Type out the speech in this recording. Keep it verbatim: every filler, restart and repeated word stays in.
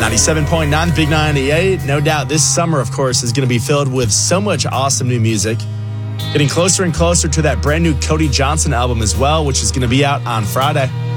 ninety-seven point nine, Big ninety-eight. No doubt this summer, of course, is going to be filled with so much awesome new music. Getting closer and closer to that brand new Cody Johnson album as well, which is going to be out on Friday.